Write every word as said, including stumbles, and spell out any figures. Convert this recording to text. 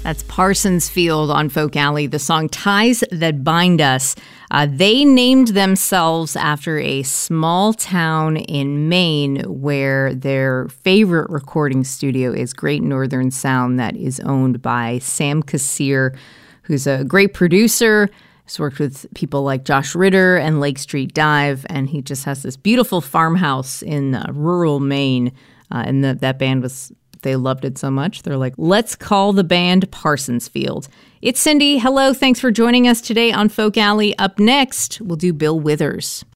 That's Parsons Field on Folk Alley, the song Ties That Bind Us. Uh, they named themselves after a small town in Maine where their favorite recording studio is Great Northern Sound, that is owned by Sam Kassir, who's a great producer. He's worked with people like Josh Ritter and Lake Street Dive, and he just has this beautiful farmhouse in uh, rural Maine. Uh, and the, that band was... They loved it so much. They're like, let's call the band Parsons Field. It's Cindy. Hello. Thanks for joining us today on Folk Alley. Up next, we'll do Bill Withers.